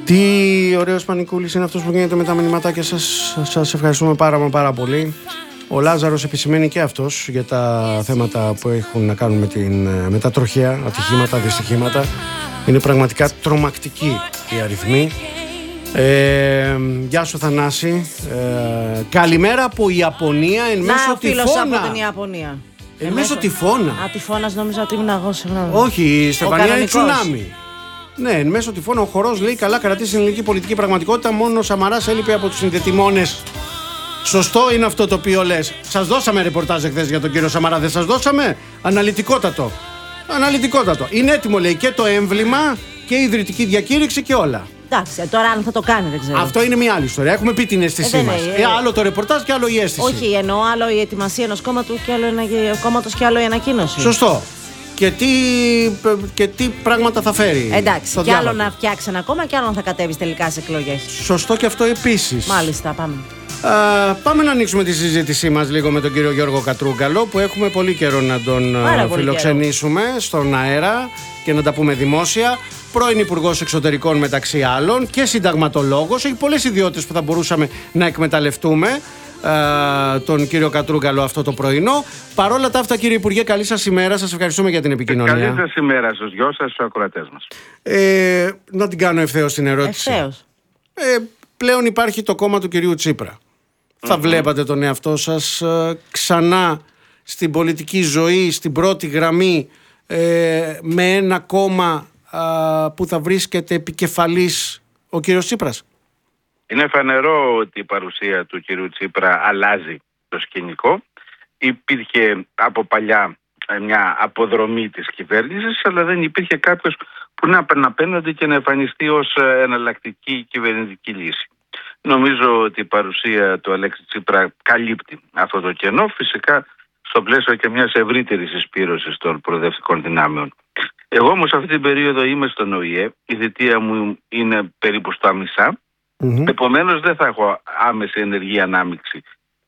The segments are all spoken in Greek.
Τι ωραίος Πανικούλης είναι αυτός που γίνεται με τα μηνυματάκια σας. Σας ευχαριστούμε πάρα πολύ. Ο Λάζαρος επισημαίνει και αυτός για τα θέματα που έχουν να κάνουν με τα τροχαία ατυχήματα, δυστυχήματα. Είναι πραγματικά τρομακτικοί οι αριθμοί. Γεια σου Θανάση. Καλημέρα από Ιαπωνία εν μέσω τυφώνα. Να, φίλος από την Ιαπωνία. Εν μέσω τυφώνα. Α, τυφώνας νόμιζα ότι ήμουν εγώ, συγγνώμη. Όχι, η Στεφανία είναι τσουνάμι. Ναι, εν μέσω τυφώνα ο χορός λέει καλά κρατήσει την ελληνική πολιτική πραγματικότητα. Μόνο ο Σαμαράς έλειπε από τους συνδετημόνες. Σωστό είναι αυτό το οποίο λες. Σας δώσαμε ρεπορτάζ εχθές για τον κύριο Σαμαρά, δεν σας δώσαμε? Αναλυτικότατο. Είναι έτοιμο λέει και το έμβλημα και η ιδρυτική διακήρυξη και όλα. Εντάξει, τώρα αν θα το κάνει δεν ξέρω. Αυτό είναι μια άλλη ιστορία. Έχουμε πει την αίσθησή μας. Άλλο το ρεπορτάζ και άλλο η αίσθηση. Όχι, εννοώ άλλο η ετοιμασία ενός κόμματος και άλλο η ανακοίνωση. Σωστό. Και τι πράγματα θα φέρει. Εντάξει, και άλλο να φτιάξει ένα κόμμα και άλλο να θα κατέβει τελικά σε εκλογές. Σωστό και αυτό επίσης. Μάλιστα, πάμε. Πάμε να ανοίξουμε τη συζήτησή μας λίγο με τον κύριο Γιώργο Κατρούγκαλο, που έχουμε πολύ καιρό να τον φιλοξενήσουμε στον αέρα και να τα πούμε δημόσια. Πρώην Υπουργός Εξωτερικών μεταξύ άλλων και συνταγματολόγος. Έχει πολλές ιδιότητες που θα μπορούσαμε να εκμεταλλευτούμε τον κύριο Κατρούγκαλο αυτό το πρωινό. Παρόλα τα αυτά, κύριε Υπουργέ, καλή σας ημέρα. Σας ευχαριστούμε για την επικοινωνία. Καλή σας ημέρα στους δυο σας, στους ακροατές μας. Να την κάνω ευθέως την ερώτηση. Ευθέως. Πλέον υπάρχει το κόμμα του κυρίου Τσίπρα. Θα βλέπατε τον εαυτό σας ξανά στην πολιτική ζωή, στην πρώτη γραμμή, με ένα κόμμα που θα βρίσκεται επικεφαλής ο κύριος Τσίπρας? Είναι φανερό ότι η παρουσία του κυρίου Τσίπρα αλλάζει το σκηνικό. Υπήρχε από παλιά μια αποδρομή της κυβέρνησης, αλλά δεν υπήρχε κάποιος που να απέναντι και να εμφανιστεί ως εναλλακτική κυβερνητική λύση. Νομίζω ότι η παρουσία του Αλέξη Τσίπρα καλύπτει αυτό το κενό, φυσικά στο πλαίσιο και μιας ευρύτερης συσπήρωσης των προοδευτικών δυνάμεων. Εγώ όμως αυτή την περίοδο είμαι στον ΟΗΕ, η θητεία μου είναι περίπου στα μισά, επομένως δεν θα έχω άμεση ενεργή ανάμειξη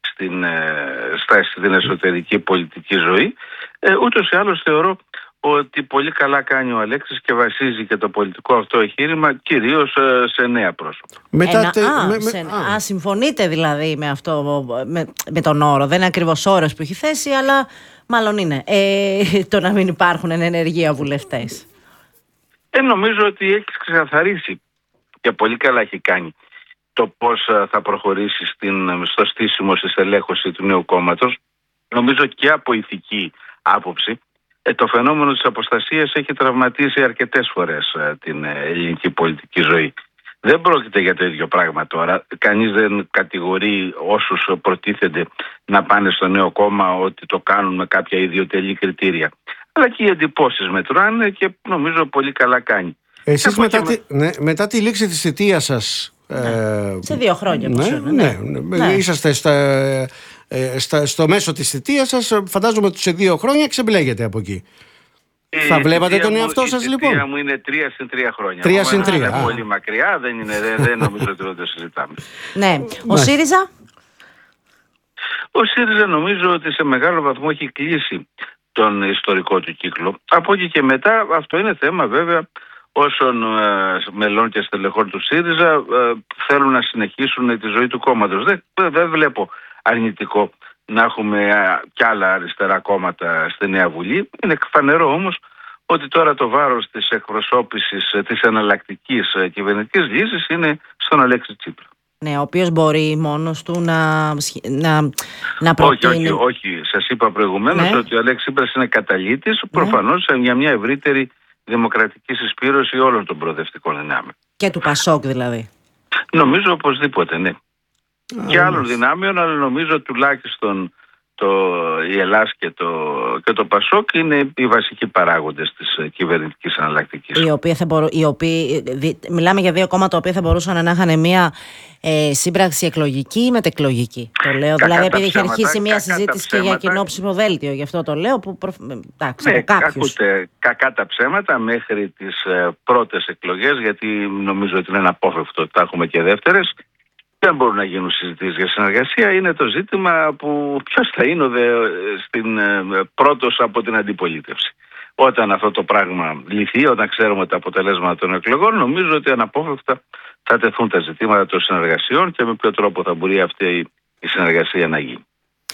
στην εσωτερική πολιτική ζωή. Ούτως ή άλλως θεωρώ ότι πολύ καλά κάνει ο Αλέξης και βασίζει και το πολιτικό αυτό εγχείρημα κυρίως σε νέα πρόσωπα. Συμφωνείτε δηλαδή με αυτό, με τον όρο? Δεν είναι ακριβώς όρος που έχει θέσει, αλλά μάλλον είναι το να μην υπάρχουν ενεργεία βουλευτές. Νομίζω ότι έχει ξεκαθαρίσει και πολύ καλά έχει κάνει το πώς θα προχωρήσει στο στήσιμο, στη στελέχωση του νέου κόμματος. Νομίζω και από ηθική άποψη. Το φαινόμενο της αποστασίας έχει τραυματίσει αρκετές φορές την ελληνική πολιτική ζωή. Δεν πρόκειται για το ίδιο πράγμα τώρα. Κανείς δεν κατηγορεί όσους προτίθενται να πάνε στο νέο κόμμα ότι το κάνουν με κάποια ιδιωτελή κριτήρια. Αλλά και οι εντυπώσεις μετράνε και νομίζω πολύ καλά κάνει. Εσείς μετά τη λήξη της θητείας σας... σε 2 χρόνια. Είσαστε στο μέσο της θητείας σας, φαντάζομαι ότι σε 2 χρόνια ξεμπλέγετε από εκεί. Θα βλέπατε τον εαυτό σας λοιπόν? Η θητεία μου είναι 3 συν 3 χρόνια. 3 συν 3. Είναι πολύ μακριά, δεν νομίζω ότι δεν το συζητάμε. Ναι. Ο ΣΥΡΙΖΑ? Ο ΣΥΡΙΖΑ νομίζω ότι σε μεγάλο βαθμό έχει κλείσει τον ιστορικό του κύκλο. Από εκεί και μετά αυτό είναι θέμα βέβαια όσων μελών και στελεχών του ΣΥΡΙΖΑ θέλουν να συνεχίσουν τη ζωή του κόμματος. Δεν βλέπω αρνητικό να έχουμε κι άλλα αριστερά κόμματα στη Νέα Βουλή. Είναι φανερό όμως ότι τώρα το βάρος της εκπροσώπησης της εναλλακτικής κυβερνητικής λύσης είναι στον Αλέξη Τσίπρα. Ναι, ο οποίος μπορεί μόνος του να προτείνει... Όχι. Σας είπα προηγουμένως ότι ο Αλέξης Τσίπρας είναι καταλύτης, προφανώς για μια ευρύτερη δημοκρατική συσπήρωση όλων των προοδευτικών δυνάμεων. Και του Πασόκ δηλαδή. Νομίζω οπωσδήποτε, ναι. Και άλλων δυνάμεων, αλλά νομίζω τουλάχιστον η Ελλάς και το Πασόκ είναι οι βασικοί παράγοντες της κυβερνητικής εναλλακτικής. Μιλάμε για 2 κόμματα τα οποία θα μπορούσαν να είχαν μια σύμπραξη εκλογική ή μετεκλογική. Το λέω δηλαδή επειδή είχε αρχίσει μια συζήτηση και για κοινό ψηφοδέλτιο. Γι' αυτό το λέω. Ακούτε κακά τα ψέματα μέχρι τις πρώτες εκλογές, γιατί νομίζω ότι είναι αναπόφευκτο ότι θα έχουμε και δεύτερες. Δεν μπορούν να γίνουν συζητήσεις για συνεργασία. Είναι το ζήτημα που ποιος θα είναι πρώτος από την αντιπολίτευση. Όταν αυτό το πράγμα λυθεί, όταν ξέρουμε τα αποτελέσματα των εκλογών, νομίζω ότι αναπόφευκτα θα τεθούν τα ζητήματα των συνεργασιών και με ποιο τρόπο θα μπορεί αυτή η συνεργασία να γίνει.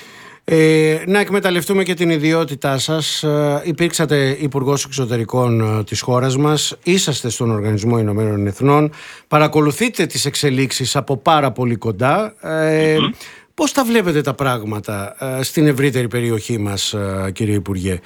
Να εκμεταλλευτούμε και την ιδιότητά σας. Υπήρξατε Υπουργός Εξωτερικών της χώρας μας, είσαστε στον Οργανισμό Ηνωμένων Εθνών, παρακολουθείτε τις εξελίξεις από πάρα πολύ κοντά. Πώς τα βλέπετε τα πράγματα στην ευρύτερη περιοχή μας, κύριε Υπουργέ?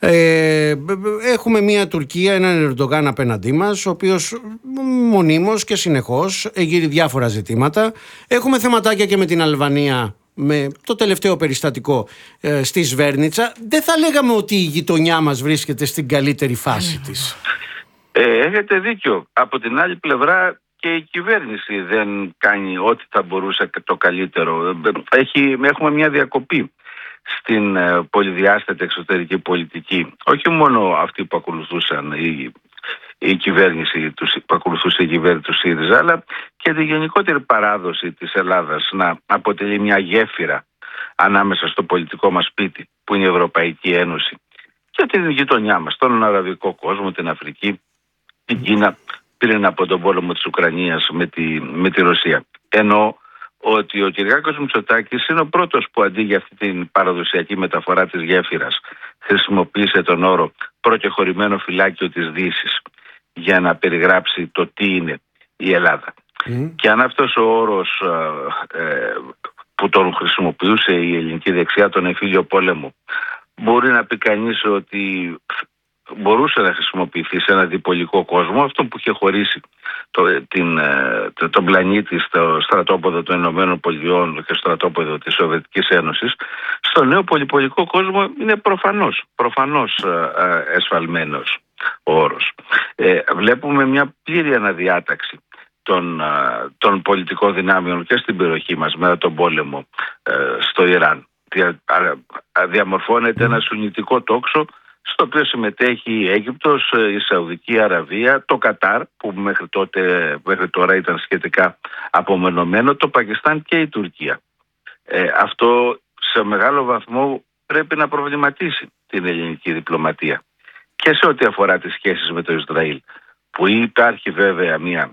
Έχουμε μια Τουρκία, έναν Ερντογάν απέναντί μας, ο οποίος μονίμως και συνεχώς εγείρει διάφορα ζητήματα. Έχουμε θεματάκια και με την Αλβανία, με το τελευταίο περιστατικό στη Σβέρνιτσα. Δεν θα λέγαμε ότι η γειτονιά μας βρίσκεται στην καλύτερη φάση της. Έχετε δίκιο. Από την άλλη πλευρά και η κυβέρνηση δεν κάνει ό,τι θα μπορούσε το καλύτερο. Έχουμε μια διακοπή στην πολυδιάστατη εξωτερική πολιτική. Όχι μόνο αυτοί που ακολουθούσαν η κυβέρνηση που ακολουθούσε η κυβέρνηση του ΣΥΡΙΖΑ, αλλά και τη γενικότερη παράδοση της Ελλάδας να αποτελεί μια γέφυρα ανάμεσα στο πολιτικό μας σπίτι, που είναι η Ευρωπαϊκή Ένωση, και την γειτονιά μας, τον αραβικό κόσμο, την Αφρική, την Κίνα, πριν από τον πόλεμο της Ουκρανίας με τη Ρωσία. Ενώ ότι ο Κυριάκος Μητσοτάκης είναι ο πρώτος που αντί για αυτή την παραδοσιακή μεταφορά της γέφυρας χρησιμοποίησε τον όρο προκεχωρημένο φυλάκιο της Δύσης για να περιγράψει το τι είναι η Ελλάδα. Και αν αυτός ο όρος που τον χρησιμοποιούσε η ελληνική δεξιά, τον εμφύλιο πόλεμο, μπορεί να πει κανείς ότι μπορούσε να χρησιμοποιηθεί σε ένα διπολικό κόσμο, αυτό που είχε χωρίσει τον πλανήτη στο στρατόπεδο των Ηνωμένων Πολιτειών και στο στρατόπεδο της Σοβιετικής Ένωσης, στο νέο πολυπολικό κόσμο είναι προφανώς εσφαλμένος ο όρος. Βλέπουμε μια πλήρη αναδιάταξη των πολιτικών δυνάμεων και στην περιοχή μας μετά τον πόλεμο στο Ιράν. Διαμορφώνεται ένα σουννιτικό τόξο, στο οποίο συμμετέχει η Αίγυπτος, η Σαουδική Αραβία, το Κατάρ, που μέχρι τώρα ήταν σχετικά απομονωμένο, το Πακιστάν και η Τουρκία. Αυτό σε μεγάλο βαθμό πρέπει να προβληματίσει την ελληνική διπλωματία και σε ό,τι αφορά τις σχέσεις με το Ισραήλ, που υπάρχει βέβαια μια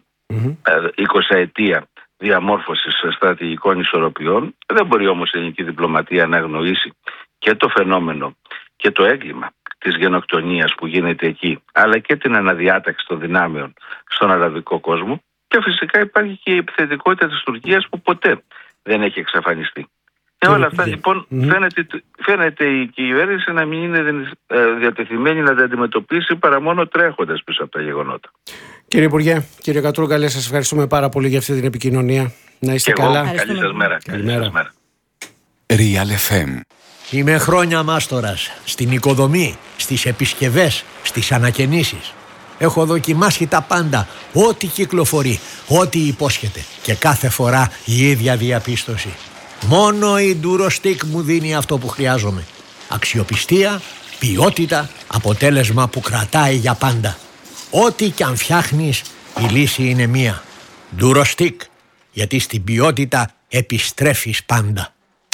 20ετία διαμόρφωσης στρατηγικών ισορροπιών. Δεν μπορεί όμως η ελληνική διπλωματία να αγνοήσει και το φαινόμενο και το έγκλημα της γενοκτονίας που γίνεται εκεί, αλλά και την αναδιάταξη των δυνάμεων στον αραβικό κόσμο, και φυσικά υπάρχει και η επιθετικότητα της Τουρκίας που ποτέ δεν έχει εξαφανιστεί. Όλα αυτά λοιπόν φαίνεται η κυβέρνηση να μην είναι διατεθειμένη να τα αντιμετωπίσει παρά μόνο τρέχοντας πίσω από τα γεγονότα. Κύριε Υπουργέ, κύριε Κατρούγκαλε, σας ευχαριστούμε πάρα πολύ για αυτή την επικοινωνία. Να είστε καλά. Καλή σας μέρα. Καλημέρα. Real FM. Είμαι χρόνια μάστορας στην οικοδομή, στις επισκευές, στις ανακαινήσεις. Έχω δοκιμάσει τα πάντα, ό,τι κυκλοφορεί, ό,τι υπόσχεται, και κάθε φορά η ίδια διαπίστωση. Μόνο η Durostix μου δίνει αυτό που χρειάζομαι. Αξιοπιστία, ποιότητα, αποτέλεσμα που κρατάει για πάντα. Ό,τι κι αν φτιάχνεις, η λύση είναι μία. Durostix, γιατί στην ποιότητα επιστρέφεις πάντα.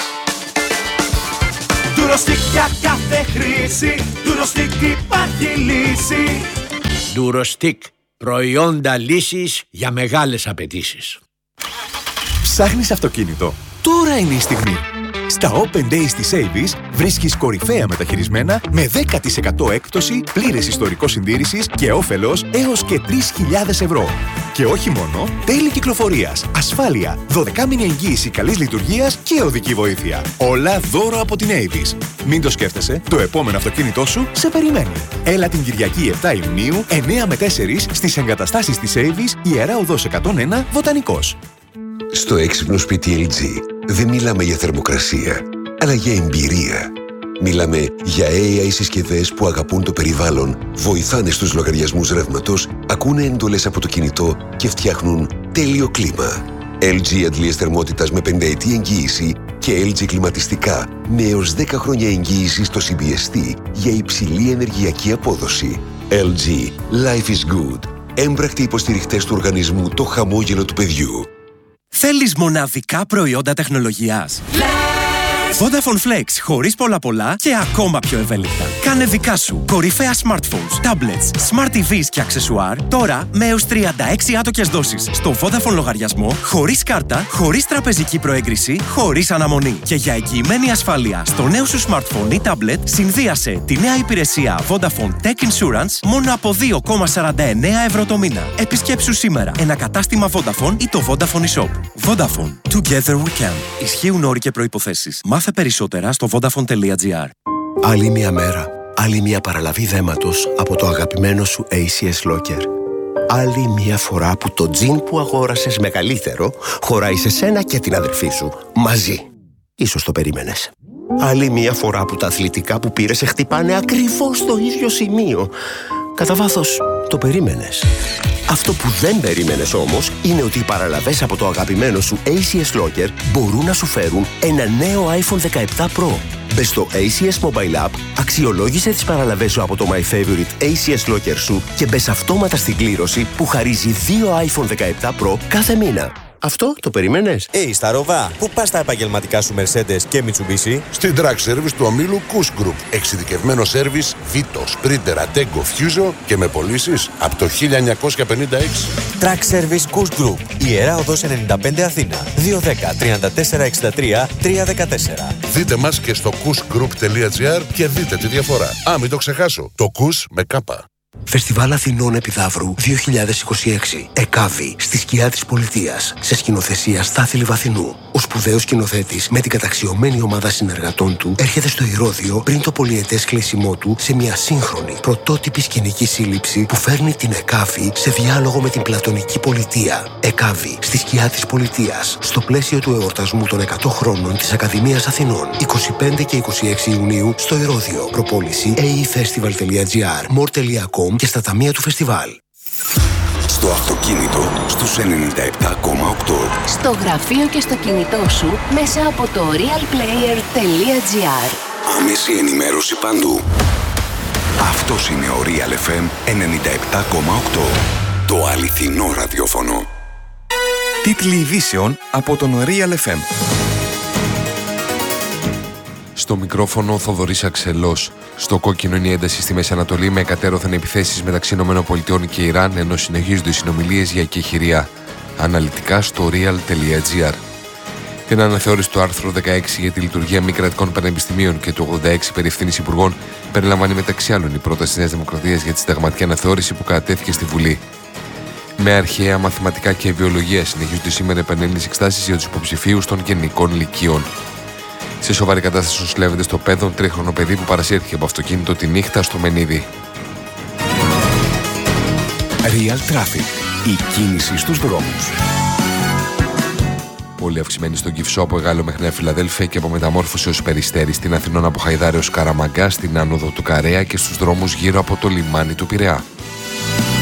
Durostix για κάθε χρήση, Durostix υπάρχει λύση. Durostix, προϊόντα λύσης για μεγάλες απαιτήσεις. Ψάχνεις αυτοκίνητο? Τώρα είναι η στιγμή. Στα Open Days της Avis βρίσκεις κορυφαία μεταχειρισμένα με 10% έκπτωση, πλήρες ιστορικό συντήρησης και όφελος έως και 3.000 ευρώ. Και όχι μόνο, τέλη κυκλοφορίας, ασφάλεια, 12μηνη εγγύηση καλής λειτουργίας και οδική βοήθεια. Όλα δώρο από την Avis. Μην το σκέφτεσαι, το επόμενο αυτοκίνητό σου σε περιμένει. Έλα την Κυριακή 7 Ιουνίου, 9 με 4 στις εγκαταστάσεις της Avis, Ιερά Οδός 101, Βοτανικός. Στο έξυπνο σπίτι LG δεν μιλάμε για θερμοκρασία, αλλά για εμπειρία. Μιλάμε για AI συσκευές που αγαπούν το περιβάλλον, βοηθάνε στους λογαριασμούς ρεύματος, ακούνε εντολές από το κινητό και φτιάχνουν τέλειο κλίμα. LG αντλίες θερμότητας με 5ετή εγγύηση και LG κλιματιστικά με έως 10 χρόνια εγγύηση στο CBST για υψηλή ενεργειακή απόδοση. LG. Life is good. Έμπρακτοι υποστηριχτές του οργανισμού Το Χαμόγελο του Παιδιού. Θέλεις μοναδικά προϊόντα τεχνολογίας? Vodafone Flex, χωρίς πολλά και ακόμα πιο ευέλικτα. Κάνε δικά σου κορυφαία smartphones, tablets, smart TVs και αξεσουάρ τώρα με έως 36 άτοκες δόσεις στο Vodafone λογαριασμό, χωρίς κάρτα, χωρίς τραπεζική προέγκριση, χωρίς αναμονή. Και για εγγυημένη ασφάλεια στο νέο σου smartphone ή tablet, συνδύασε τη νέα υπηρεσία Vodafone Tech Insurance μόνο από 2,49 ευρώ το μήνα. Επισκέψου σήμερα ένα κατάστημα Vodafone ή το Vodafone eShop. Vodafone. Together we can. Ισχύουν όροι και προϋποθέσεις. Μάθε περισσότερα στο vodafone.gr. Άλλη μια μέρα. Άλλη μια παραλαβή δέματος από το αγαπημένο σου ACS Locker. Άλλη μια φορά που το τζιν που αγόρασες μεγαλύτερο χωράει σε σένα και την αδερφή σου. Μαζί. Ίσως το περίμενες. Άλλη μια φορά που τα αθλητικά που πήρες σε χτυπάνε ακριβώς στο ίδιο σημείο. Κατά βάθος, το περίμενες. Αυτό που δεν περίμενες όμως είναι ότι οι παραλαβές από το αγαπημένο σου ACS Locker μπορούν να σου φέρουν ένα νέο iPhone 17 Pro. Μπες στο ACS Mobile App, αξιολόγησε τις παραλαβές σου από το My Favorite ACS Locker σου και μπες αυτόματα στην κλήρωση που χαρίζει 2 iPhone 17 Pro κάθε μήνα. Αυτό το περίμενες? Στα Ροβά, πού πας τα επαγγελματικά σου Mercedes και Mitsubishi? Στην Track Service του ομίλου Kuss Group. Εξειδικευμένο σέρβις Vito, Sprinter, Attego, Fuso και με πωλήσεις από το 1956. Track Service Kuss Group. Ιερά Οδός 95 Αθήνα. 210 34 63 314. Δείτε μας και στο kussgroup.gr και δείτε τη διαφορά. Μην το ξεχάσω. Το Kuss με κάπα. Φεστιβάλ Αθηνών Επιδαύρου 2026. ΕΚΑΒΗ στη σκιά της πολιτείας. Σε σκηνοθεσία Στάθη Λιβαθινού. Ο σπουδαίος σκηνοθέτης με την καταξιωμένη ομάδα συνεργατών του έρχεται στο Ηρώδειο πριν το πολυετές κλείσιμό του σε μια σύγχρονη πρωτότυπη σκηνική σύλληψη που φέρνει την ΕΚΑΒΗ σε διάλογο με την πλατωνική πολιτεία. ΕΚΑΒΗ στη σκιά της πολιτείας. Στο πλαίσιο του εορτασμού των 100 χρόνων της Ακαδημίας Αθηνών. 25 και 26 Ιουνίου στο Ηρώδειο. Προπόληση aefestival.gr, more.com και στα ταμεία του φεστιβάλ. Στο αυτοκίνητο στους 97,8. Στο γραφείο και στο κινητό σου μέσα από το realplayer.gr. Άμεση ενημέρωση παντού. Αυτός είναι ο Real FM 97,8. Το αληθινό ραδιόφωνο. Τίτλοι ειδήσεων από τον Real FM. Στο μικρόφωνο Θοδωρής Αξελός. Στο κόκκινο είναι η ένταση στη Μέση Ανατολή με εκατέρωθεν επιθέσεις μεταξύ ΗΠΑ και Ιράν, ενώ συνεχίζονται οι συνομιλίες για εκεχηρία. Αναλυτικά στο real.gr. Την αναθεώρηση του άρθρου 16 για τη λειτουργία μη κρατικών πανεπιστημίων και του 86 περί ευθύνης υπουργών περιλαμβάνει μεταξύ άλλων η πρόταση της Νέας Δημοκρατίας για τη συνταγματική αναθεώρηση που κατατέθηκε στη Βουλή. Με αρχαία μαθηματικά και βιολογία συνεχίζονται σήμερα επανελληνίες εξετάσεις για τους υποψηφίους των γενικών λυκείων. Σε σοβαρή κατάσταση νοσηλεύεται στο Πέδον τρίχρονο παιδί που παρασύρθηκε από αυτοκίνητο τη νύχτα στο Μενίδη. Real Traffic. Η κίνηση στους δρόμους. Πολύ αυξημένη στον Κυφσό από Εγάλεο μέχρι Νέα Φιλαδέλφια και από Μεταμόρφωση ως Περιστέρη, στην Αθηνών από Χαϊδάρη ως Καραμαγκά, στην άνοδο του Καρέα και στους δρόμους γύρω από το λιμάνι του Πειραιά.